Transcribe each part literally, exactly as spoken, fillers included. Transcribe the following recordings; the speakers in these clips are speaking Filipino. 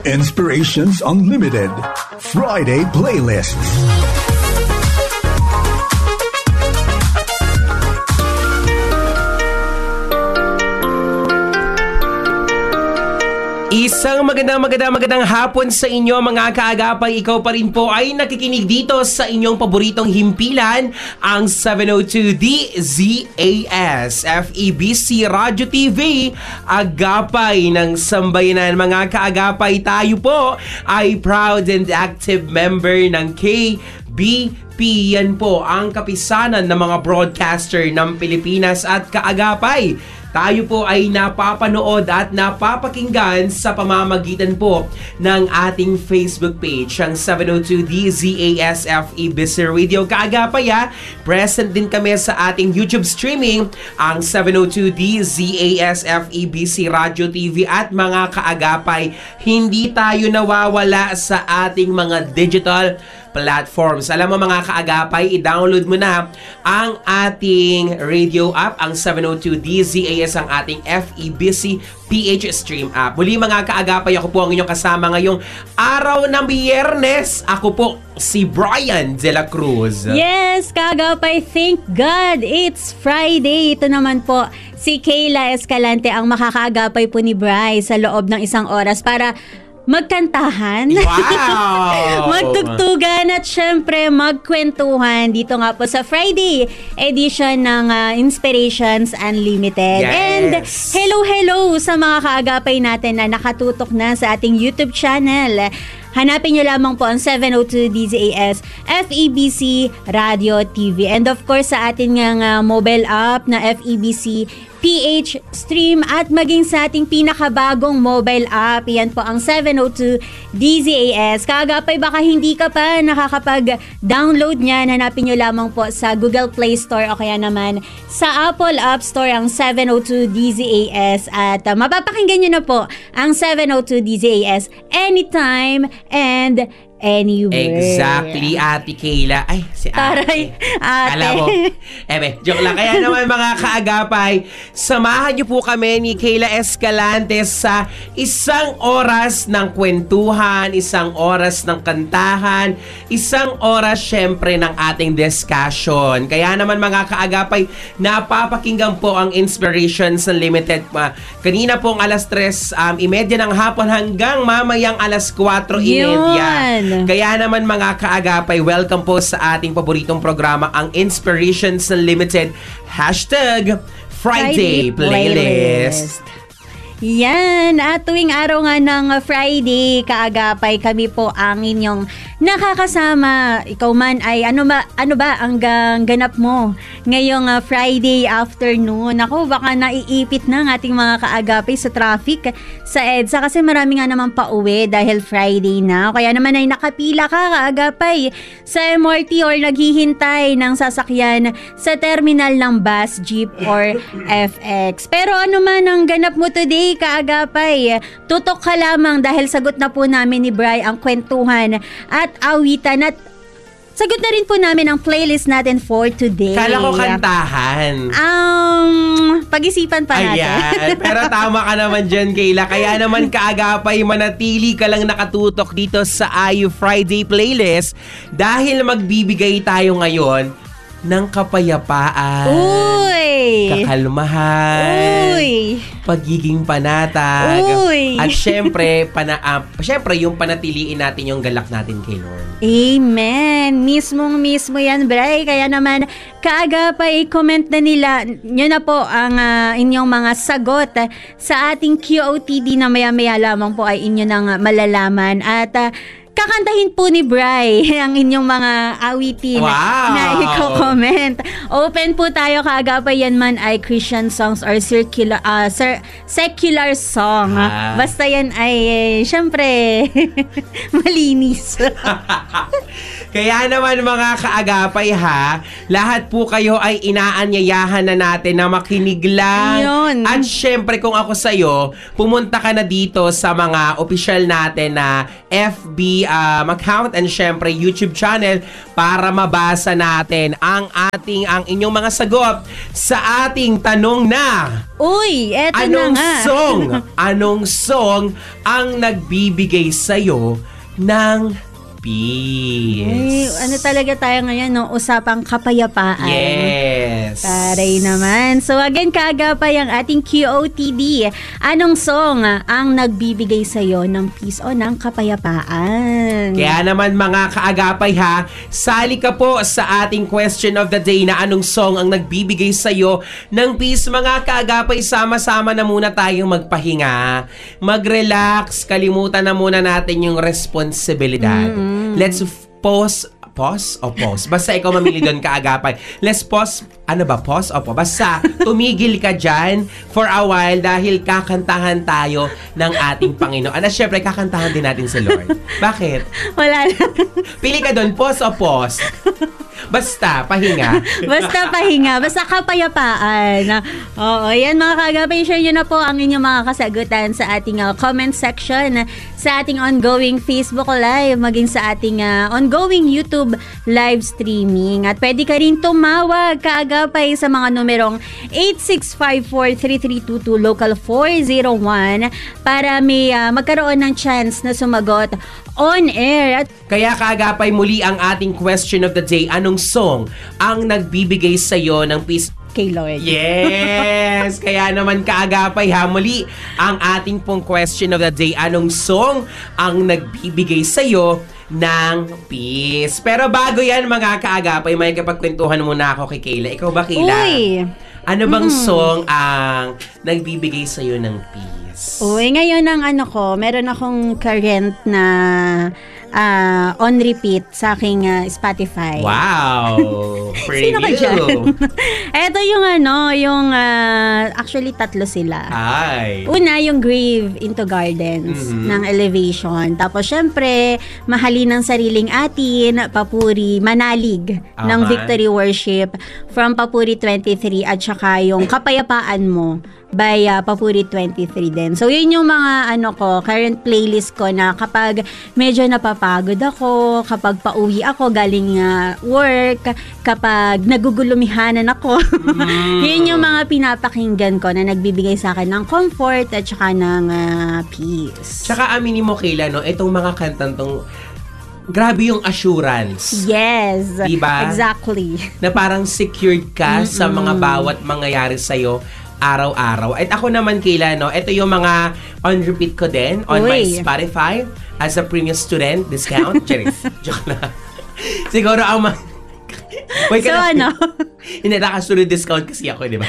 Inspirations Unlimited Friday Playlist. Isang magandang magandang magandang hapon sa inyo mga kaagapay. Ikaw pa rin po ay nakikinig dito sa inyong paboritong himpilan, ang seven oh two D Z A S F E B C Radio T V, Agapay ng Sambayanan. Mga kaagapay, tayo po ay proud and active member ng K B P. Yan po ang kapisanan ng mga broadcaster ng Pilipinas at kaagapay. Tayo po ay napapanood at napapakinggan sa pamamagitan po ng ating Facebook page, ang seven oh two D Z A S F E B C Radio. Kaagapay ha, present din kami sa ating YouTube streaming, ang seven oh two D Z A S F E B C Radio T V. At mga kaagapay, hindi tayo nawawala sa ating mga digital platforms. Alam mo mga kaagapay, i-download mo na ang ating radio app, ang seven oh two D Z A S, ang ating F E B C P H Stream app. Muli mga kaagapay, ako po ang inyong kasama ngayong araw ng Biyernes. Ako po si Brian De La Cruz. Yes, kaagapay, thank God it's Friday. Ito naman po si Kayla Escalante ang makakaagapay po ni Bri sa loob ng isang oras para magkantahan, wow! magtugtugan at syempre magkwentuhan dito nga po sa Friday edition ng uh, Inspirations Unlimited. Yes. And hello hello sa mga kaagapay natin na nakatutok na sa ating YouTube channel. Hanapin nyo lamang po ang seven oh two D Z A S F E B C Radio T V. And of course sa ating uh, mobile app na F E B C P H Stream at maging sa ating pinakabagong mobile app. Yan po ang seven oh two D Z A S. Kaagapay, baka hindi ka pa nakakapag-download niyan. Hanapin nyo lamang po sa Google Play Store o kaya naman sa Apple App Store ang seven oh two D Z A S. At uh, mapapakinggan nyo na po ang seven oh two D Z A S anytime and anywhere. Exactly, Ate Kayla. Ay, si Ate. Taray, Ate. Alam mo, ebe, joke lang. Kaya naman mga kaagapay, samahan niyo po kami ni Kayla Escalante sa isang oras ng kwentuhan, isang oras ng kantahan, isang oras syempre ng ating discussion. Kaya naman mga kaagapay, napapakinggan po ang Inspirations Unlimited. Uh, kanina pong alas tres, um, imedya ng hapon hanggang mamayang alas kwatro imedya. Kaya naman mga kaagapay, welcome po sa ating paboritong programa, ang Inspirations Unlimited Hashtag Friday, Friday Playlist. Playlist. Yan, at tuwing araw nga ng Friday, kaagapay, kami po ang inyong nakakasama. Ikaw man ay ano ba, ano ba ang ganap mo ngayong uh, Friday afternoon? Ako, baka naiipit na ng ating mga kaagapay sa traffic sa EDSA kasi marami nga naman pauwi dahil Friday na. Kaya naman ay nakapila ka, kaagapay, sa M R T or naghihintay ng sasakyan sa terminal ng bus, jeep or F X. Pero ano man ang ganap mo today, kaagapay, tutok ka lamang dahil sagot na po namin ni Bri ang kwentuhan at awitan at sagot na rin po namin ang playlist natin for today. Kala ko kantahan. Um, pag-isipan pa natin. Ayan, pero tama ka naman dyan, Kayla. Kaya naman kaagapay, manatili ka lang nakatutok dito sa I U Friday Playlist dahil magbibigay tayo ngayon ng kapayapaan, uy, kakalmahan, uy, pagiging panatag, uy, at syempre, pana, uh, syempre yung panatiliin natin yung galak natin kay Lord. Amen. Mismong mismo yan, Bray. Kaya naman, kaagapay, comment na nila, nyo na po ang uh, inyong mga sagot uh, sa ating Q O T D na maya-maya lamang po ay inyo nang uh, malalaman. At uh, kakantahin po ni Bri ang inyong mga awitin wow. na i-comment. Open po tayo, kaagapay, yan man ay Christian songs or circular, uh, sir, secular song. Ah. Basta yan ay, eh, syempre, malinis. Kaya naman mga kaagapay ha, lahat po kayo ay inaanyayahan na natin na makinig lang. Yun. At syempre kung ako sa'yo, pumunta ka na dito sa mga opisyal natin na F B T V um, account and syempre YouTube channel para mabasa natin ang ating, ang inyong mga sagot sa ating tanong na Uy, eto anong na nga. song, anong song ang nagbibigay sa'yo ng peace? Uy, ano talaga tayo ngayon, no? Usapang kapayapaan. Yes. Taray naman. So again, kaagapay ang ating Q O T D. Anong song ang nagbibigay sa'yo ng peace o ng kapayapaan? Kaya naman mga kaagapay ha, sali ka po sa ating question of the day na anong song ang nagbibigay sa'yo ng peace. Mga kaagapay, sama-sama na muna tayong magpahinga, mag-relax, kalimutan na muna natin yung responsibilidad. Mm-hmm. Let's f- pause Pause o pause? Basta ikaw mamili doon kaagapay. Let's pause. Ano ba? Pause o pause? Basta tumigil ka dyan for a while dahil kakantahan tayo ng ating Panginoon. At syempre, kakantahan din natin si Lord. Bakit? Wala lang. Pili ka doon. Pause o pause? Basta, pahinga. Basta pahinga. Basta kapayapaan. Oo, yan mga kaagapay. Share nyo na po ang inyong mga kasagutan sa ating uh, comment section, sa ating ongoing Facebook Live, maging sa ating uh, ongoing YouTube live streaming. At pwede ka rin tumawag kaagapay sa mga numerong eight six five four, three three two two, local four zero one para may uh, magkaroon ng chance na sumagot on air. At kaya kaagapay, muli ang ating question of the day. Anong song ang nagbibigay sa'yo ng peace? Kay Lord. Yes! Kaya naman kaagapay ha, muli ang ating pong question of the day. Anong song ang nagbibigay sa'yo ng peace? Pero bago yan mga kaagapay, may kapagkwentuhan muna ako kay Kayla. Ikaw ba, Kayla? Uy! Ano bang Mm. song ang nagbibigay sa'yo ng peace? Uy, ngayon ang ano ko, meron akong current na uh, on repeat sa aking uh, Spotify. Wow! Sino ka Preview! dyan? Ito yung ano, yung uh, actually tatlo sila. Ay! Una, yung Grave into Gardens Mhm. ng Elevation. Tapos, syempre, Mahalin ng Sariling Atin, Papuri, Manalig ng Okay. Victory Worship from Papuri twenty-three at saka yung Kapayapaan Mo by uh, Papuri twenty-three din. So, yun yung mga ano ko, current playlist ko na kapag medyo napapagod ako, kapag pauwi ako galing uh, work, kapag nagugulumihanan ako, Mm. yun yung mga pinapakinggan ko na nagbibigay sa akin ng comfort at saka ng uh, peace. Tsaka aminin mo, Kayla, no, itong mga kantang tong, grabe yung assurance. Yes. Diba? Exactly. Na parang secured ka sa mga bawat mangyayari sa'yo araw-araw. At ako naman, Kayla, no, ito yung mga on repeat ko din on my Uy. Spotify as a premium student discount. Charis. Joke na. Siguro ang mga... Wait, So, ano? Hindi, naka-student discount kasi ako, di ba?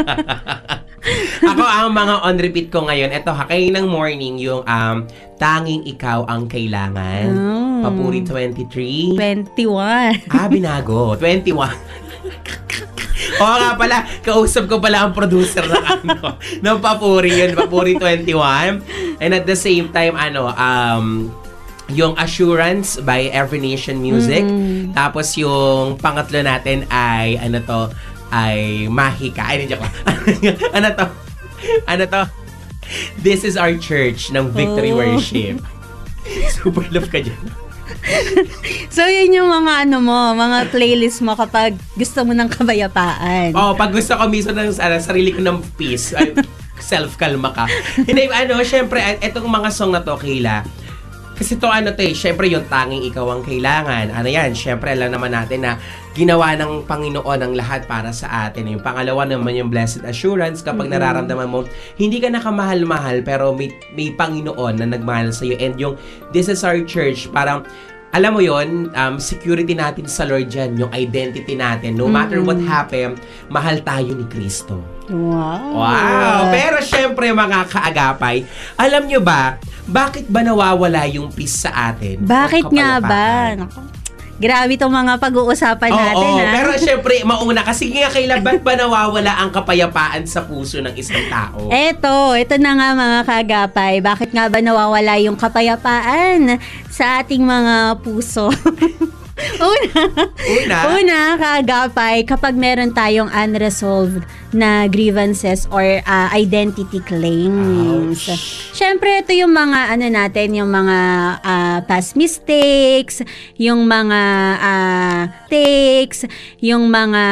Ako, ang mga on repeat ko ngayon, ito, hakay ng morning, yung um, Tanging Ikaw Ang Kailangan. Mm. Papuri twenty-three. twenty-one. Ah, binago. twenty-one. Oo nga pala, kausap ko pala ang producer ng ano, ng Papuri yun, Papuri twenty-one. And at the same time, ano, um, yung Assurance by Every Nation Music. Mm. Tapos yung pangatlo natin ay, ano to, ay Mahika. Ay, hindi joke lang. Ano to? Ano to? This is Our Church ng Victory Oh. Worship. Super love ka dyan. So, yun yung mga ano mo, mga playlist mo kapag gusto mo ng kabayapaan. Oh, pag gusto ko mismo ng ano, sarili ko ng peace, ay, self-kalma ka. Hindi, ano, syempre, etong mga song na to, Kayla, kasi to ano to eh, syempre yung Tanging Ikaw Ang Kailangan. Ano yan, syempre alam naman natin na ginawa ng Panginoon ang lahat para sa atin. Yung pangalawa naman yung Blessed Assurance, kapag mm-hmm. nararamdaman mo, hindi ka nakamahal-mahal, pero may, may Panginoon na nagmahal sa'yo. And yung This is Our Church, parang, alam mo yon, um, security natin sa Lord yan, yung identity natin. No matter Mm-hmm. what happen, mahal tayo ni Kristo. Wow. Wow! Pero syempre mga kaagapay, alam nyo ba, bakit ba nawawala yung peace sa atin? Bakit Ang nga ba? kapayapaan? Naku, grabe itong mga pag-uusapan natin, Oo, ha? pero syempre, mauna kasi nga kailan, ba't ba nawawala ang kapayapaan sa puso ng isang tao? Eto, ito na nga mga kagapay. Bakit nga ba nawawala yung kapayapaan sa ating mga puso? Una, Una? una, kaagapay, kapag meron tayong unresolved na grievances or uh, identity claims. Ouch. Siyempre, ito yung mga, ano natin, yung mga uh, past mistakes, yung mga uh, takes, yung mga